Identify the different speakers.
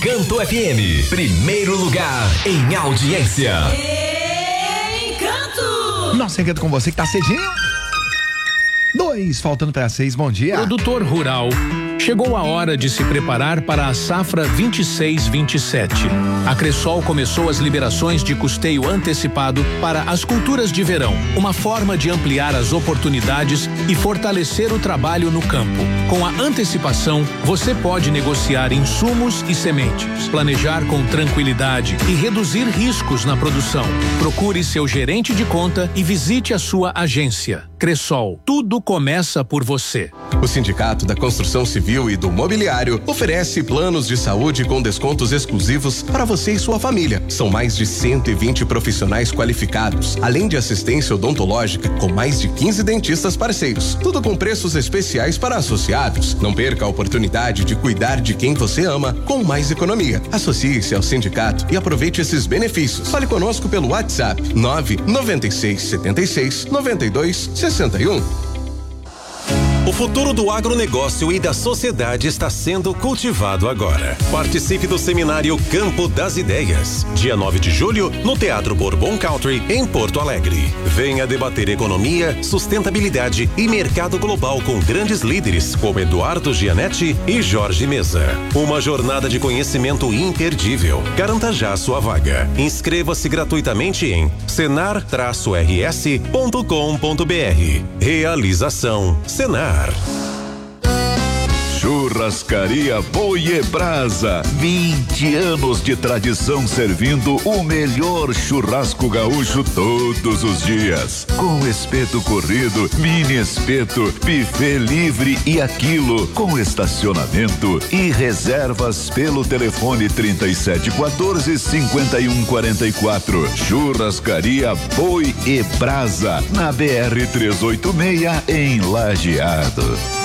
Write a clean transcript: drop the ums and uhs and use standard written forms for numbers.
Speaker 1: Encanto FM, primeiro lugar em audiência.
Speaker 2: Encanto! Nossa, Encanto com você que tá cedinho. 2, faltando para 6, bom dia.
Speaker 3: Produtor rural, chegou a hora de se preparar para a safra 26/27. A Cressol começou as liberações de custeio antecipado para as culturas de verão, uma forma de ampliar as oportunidades e fortalecer o trabalho no campo. Com a antecipação, você pode negociar insumos e sementes, planejar com tranquilidade e reduzir riscos na produção. Procure seu gerente de conta e visite a sua agência. Cressol, tudo começa por você.
Speaker 4: O Sindicato da Construção Civil e do Mobiliário oferece planos de saúde com descontos exclusivos para você e sua família. São mais de 120 profissionais qualificados, além de assistência odontológica com mais de 15 dentistas parceiros. Tudo com preços especiais para associados. Não perca a oportunidade de cuidar de quem você ama com mais economia. Associe-se ao sindicato e aproveite esses benefícios. Fale conosco pelo WhatsApp 996769261.
Speaker 5: O futuro do agronegócio e da sociedade está sendo cultivado agora. Participe do seminário Campo das Ideias, dia 9 de julho, no Teatro Bourbon Country, em Porto Alegre. Venha debater economia, sustentabilidade e mercado global com grandes líderes como Eduardo Gianetti e Jorge Mesa. Uma jornada de conhecimento imperdível. Garanta já sua vaga. Inscreva-se gratuitamente em senar-rs.com.br. Realização Senar.
Speaker 6: Churrascaria Boi e Brasa, 20 anos de tradição servindo o melhor churrasco gaúcho todos os dias. Com espeto corrido, mini espeto, buffet livre e a quilo, com estacionamento e reservas pelo telefone 3714-5144. Churrascaria Boi e Brasa, na BR-386 em Lajeado.